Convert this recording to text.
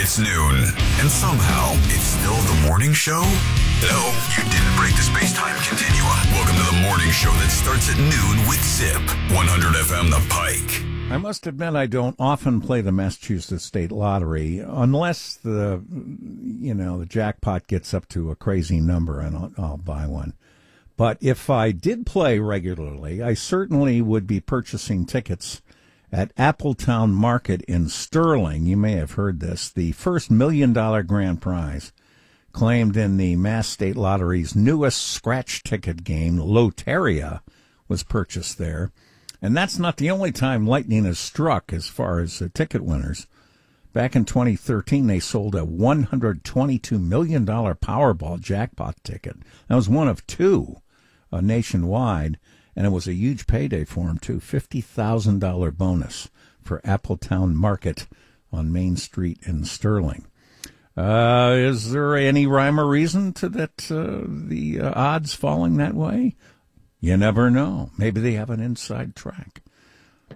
It's noon, and somehow it's still the morning show? No, you didn't break the space-time continuum. Welcome to the morning show that starts at noon with Zip, 100 FM The Pike. I must admit I don't often play the Massachusetts State Lottery unless the jackpot gets up to a crazy number, and I'll buy one. But if I did play regularly, I certainly would be purchasing tickets at Appletown Market in Sterling. You may have heard this. The first $1 million grand prize claimed in the Mass State Lottery's newest scratch ticket game, Loteria, was purchased there. And that's not the only time lightning has struck as far as ticket winners. Back in 2013, they sold a $122 million Powerball jackpot ticket. That was one of two nationwide, and it was a huge payday for them, too. $50,000 bonus for Appletown Market on Main Street in Sterling. Is there any rhyme or reason to that, the odds falling that way? You never know. Maybe they have an inside track.